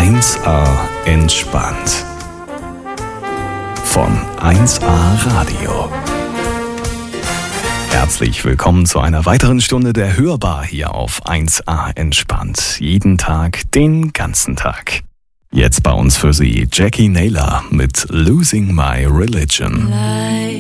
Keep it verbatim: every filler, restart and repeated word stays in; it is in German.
eins A entspannt. Von eins A Radio. Herzlich willkommen zu einer weiteren Stunde der Hörbar hier auf eins A entspannt. Jeden Tag, den ganzen Tag. Jetzt bei uns für Sie Jackie Naylor mit Losing My Religion.